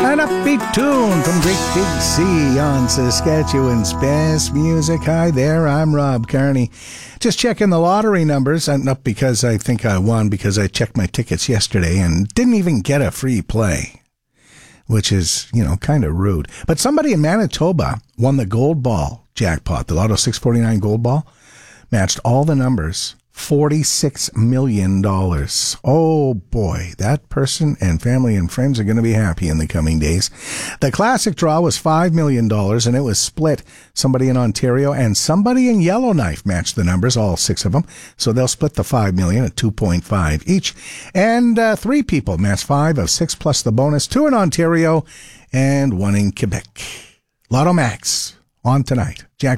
An upbeat tune from Great Big Sea on Saskatchewan's best music. Hi there, I'm Rob Carney. Just checking the lottery numbers, not because I think I won, because I checked my tickets yesterday and didn't even get a free play, which is, kind of rude. But somebody in Manitoba won the Gold Ball jackpot, the Lotto 649 Gold Ball, matched all the numbers. $46 million. Oh boy, that person and family and friends are going to be happy in the coming days. The classic draw was $5 million and it was split. Somebody in Ontario and somebody in Yellowknife matched the numbers, all six of them. So they'll split the $5 million at 2.5 each. And three people matched 5 of 6 plus the bonus, 2 in Ontario and 1 in Quebec. Lotto Max on tonight. Jackpot.